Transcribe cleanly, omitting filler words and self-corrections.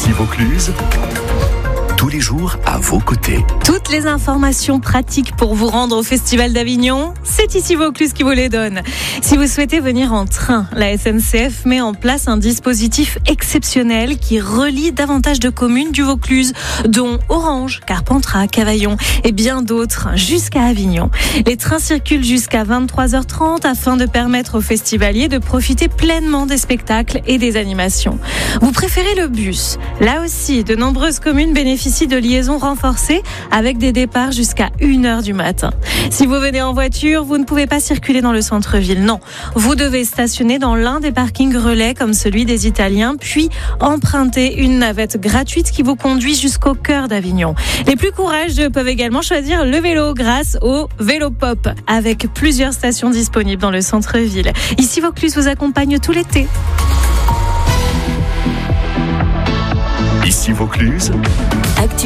Ici Vaucluse, tous les jours à vos côtés. Toutes les informations pratiques pour vous rendre au Festival d'Avignon, c'est Ici Vaucluse qui vous les donne. Si vous souhaitez venir en train, la SNCF met en place un dispositif exceptionnel qui relie davantage de communes du Vaucluse, dont Orange, Carpentras, Cavaillon et bien d'autres, jusqu'à Avignon. Les trains circulent jusqu'à 23h30 afin de permettre aux festivaliers de profiter pleinement des spectacles et des animations. Vous préférez le bus? Là aussi, de nombreuses communes bénéficient de liaisons renforcées avec des départs jusqu'à 1h du matin. Si vous venez en voiture, vous ne pouvez pas circuler dans le centre-ville. Non, vous devez stationner dans l'un des parkings relais comme celui des Italiens, puis emprunter une navette gratuite qui vous conduit jusqu'au cœur d'Avignon. Les plus courageux peuvent également choisir le vélo grâce au Vélo Pop, avec plusieurs stations disponibles dans le centre-ville. Ici Vaucluse vous accompagne tout l'été. Ici Vaucluse.